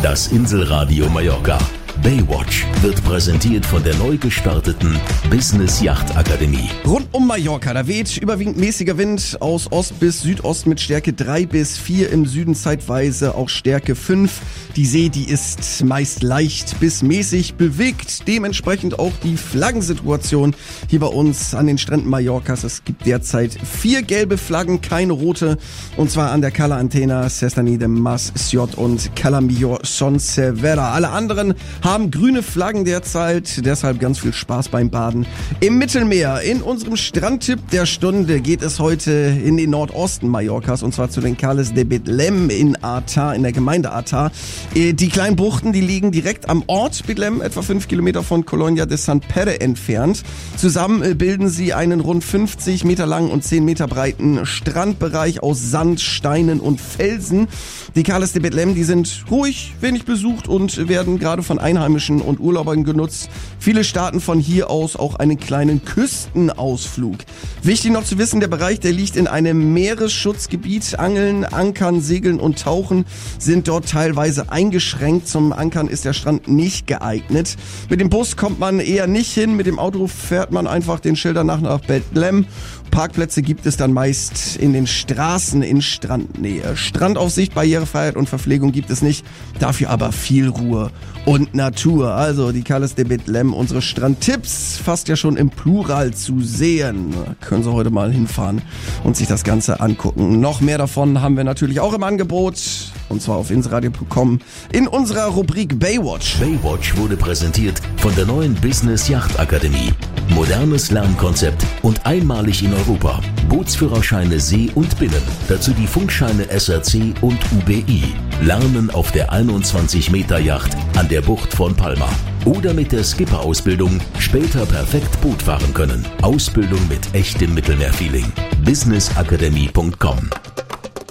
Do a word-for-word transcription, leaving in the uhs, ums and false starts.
Das Inselradio Mallorca. Baywatch wird präsentiert von der neu gestarteten Business Yacht Akademie. Rund um Mallorca, da weht überwiegend mäßiger Wind aus Ost bis Südost mit Stärke drei bis vier, im Süden zeitweise auch Stärke fünf. Die See, die ist meist leicht bis mäßig bewegt, dementsprechend auch die Flaggensituation hier bei uns an den Stränden Mallorcas. Es gibt derzeit vier gelbe Flaggen, keine rote, und zwar an der Cala Antena, Sestany de Mas Siot und Cala Millor Son Servera. Alle anderen haben grüne Flaggen derzeit, deshalb ganz viel Spaß beim Baden im Mittelmeer. In unserem Strandtipp der Stunde geht es heute in den Nordosten Mallorcas, und zwar zu den Cales de Betlem in Artar, in der Gemeinde Artar. Die kleinen Buchten, die liegen direkt am Ort Betlem, etwa fünf Kilometer von Colonia de Sant Pere entfernt. Zusammen bilden sie einen rund fünfzig Meter langen und zehn Meter breiten Strandbereich aus Sand, Steinen und Felsen. Die Cales de Betlem, die sind ruhig, wenig besucht und werden gerade von Einheimischen und Urlaubern genutzt. Viele starten von hier aus auch einen kleinen Küstenausflug. Wichtig noch zu wissen, der Bereich, der liegt in einem Meeresschutzgebiet. Angeln, Ankern, Segeln und Tauchen sind dort teilweise eingeschränkt. Zum Ankern ist der Strand nicht geeignet. Mit dem Bus kommt man eher nicht hin. Mit dem Auto fährt man einfach den Schildern nach nach Betlem. Parkplätze gibt es dann meist in den Straßen in Strandnähe. Strandaufsicht, Barrierefreiheit und Verpflegung gibt es nicht, dafür aber viel Ruhe und Natur. Also die Cales de Betlem, unsere Strandtipps, fast ja schon im Plural zu sehen. Können Sie heute mal hinfahren und sich das Ganze angucken. Noch mehr davon haben wir natürlich auch im Angebot, und zwar auf inselradio punkt com in unserer Rubrik Baywatch. Baywatch wurde präsentiert von der neuen Business Yacht Akademie. Modernes Lernkonzept und einmalig in Europa. Bootsführerscheine See und Binnen. Dazu die Funkscheine S R C und U B I. Lernen auf der einundzwanzig Meter Yacht an der Bucht von Palma. Oder mit der Skipper-Ausbildung später perfekt Boot fahren können. Ausbildung mit echtem Mittelmeerfeeling. business academy punkt com